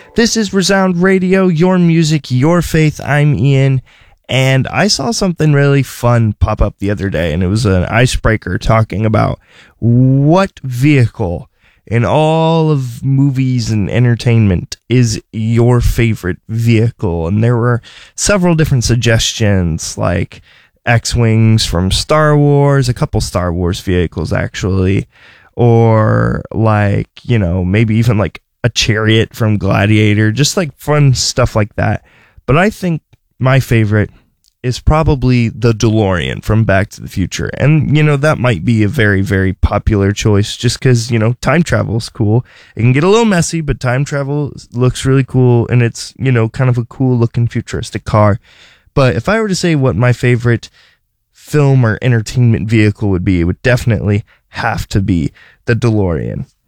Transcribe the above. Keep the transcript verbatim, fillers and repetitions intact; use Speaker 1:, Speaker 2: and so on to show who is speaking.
Speaker 1: This is Resound Radio, your music, your faith. I'm Ian, and I saw something really fun pop up the other day, and it was an icebreaker talking about what vehicle in all of movies and entertainment is your favorite vehicle. And there were several different suggestions, like X-Wings from Star Wars, a couple Star Wars vehicles actually, or like, you know, maybe even like a chariot from Gladiator, just like fun stuff like that. But I think my favorite is probably the DeLorean from Back to the Future. And, you know, that might be a very, very popular choice just because, you know, time travel is cool. It can get a little messy, but time travel looks really cool, and it's, you know, kind of a cool looking futuristic car. But if I were to say what my favorite film or entertainment vehicle would be, it would definitely have to be the DeLorean.